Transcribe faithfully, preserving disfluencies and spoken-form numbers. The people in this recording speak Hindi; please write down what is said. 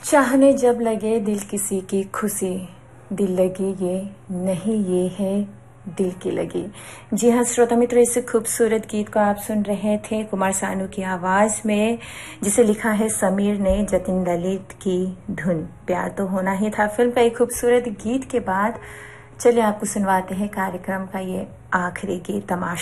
चाहने जब लगे दिल किसी की खुशी, दिल लगी ये नहीं ये है दिल की लगी। जी हाँ श्रोता मित्र, इस खूबसूरत गीत को आप सुन रहे थे कुमार सानू की आवाज में, जिसे लिखा है समीर ने, जतिन ललित की धुन। प्यार तो होना ही था फिल्म का एक खूबसूरत गीत के बाद चलिए आपको सुनवाते हैं कार्यक्रम का ये आखिरी गीत, तमाशा।